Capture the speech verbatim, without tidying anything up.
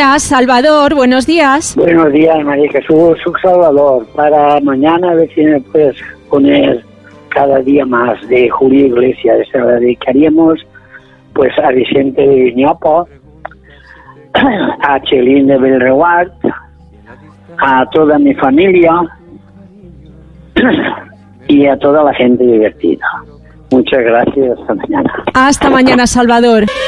Hola, Salvador, buenos días. Buenos días, María Jesús, soy Salvador. Para mañana, a ver si me puedes poner cada día más de Julio Iglesias. Se la dedicaríamos pues a Vicente de Viñopo, a Chelín de Belreguard, a toda mi familia y a toda la gente divertida. Muchas gracias, hasta mañana. Hasta mañana, Salvador.